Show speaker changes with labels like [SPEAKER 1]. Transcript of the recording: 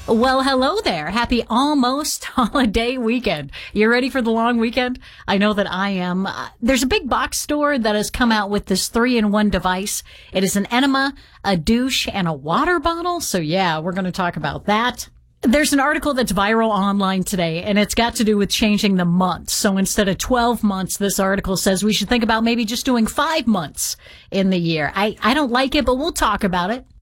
[SPEAKER 1] Well, hello there. Happy almost holiday weekend. You ready for the long weekend? I know that I am. There's a big box store that has come out with this 3-in-1 device. It is an enema, a douche, and a water bottle. So yeah, we're going to talk about that. There's an article that's viral online today, and it's got to do with changing the months. So instead of 12 months, this article says we should think about maybe just doing 5 months in the year. I don't like it, but we'll talk about it.